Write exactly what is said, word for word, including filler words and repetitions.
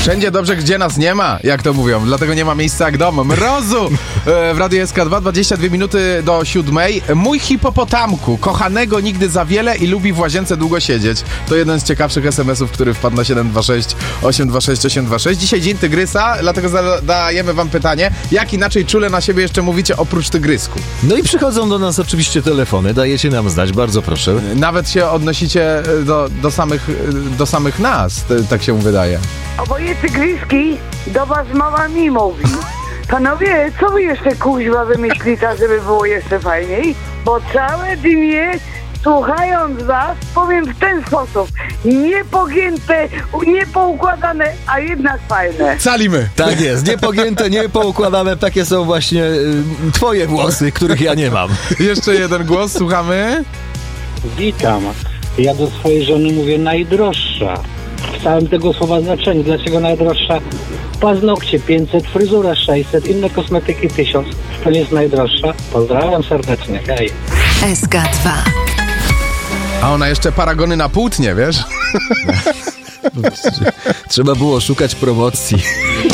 Wszędzie dobrze, gdzie nas nie ma, jak to mówią, dlatego nie ma miejsca jak dom. Mrozu w Radiu S K dwa, dwadzieścia dwie minuty do siódmej. Mój hipopotamku, kochanego nigdy za wiele i lubi w łazience długo siedzieć. To jeden z ciekawszych es em esów, który wpadł na siedem dwa sześć osiem dwa sześć osiem dwa sześć. Dzisiaj dzień tygrysa, dlatego zadajemy wam pytanie, jak inaczej czule na siebie jeszcze mówicie oprócz tygrysku? No i przychodzą do nas oczywiście telefony, dajecie nam znać, bardzo proszę. Nawet się odnosicie do, do, samych, do samych nas, tak się wydaje. Oboje tygryski do was mama mi mówi. Panowie, co wy jeszcze kuźwa wymyślicie, żeby było jeszcze fajniej? Bo całe dnie, słuchając was, powiem w ten sposób. Niepogięte, niepoukładane, a jednak fajne. Calimy. Tak jest, niepogięte, niepoukładane, takie są właśnie y, twoje włosy, których ja nie mam. Jeszcze jeden głos, słuchamy. Witam. Ja do swojej żony mówię najdroższa. W całym tego słowa znaczeniu. Dlaczego najdroższa? Paznokcie pięćset, fryzura sześćset, inne kosmetyki tysiąc. To nie jest najdroższa. Pozdrawiam serdecznie. Hej. S K dwa. A ona jeszcze paragony na płótnie, wiesz? Trzeba było szukać promocji.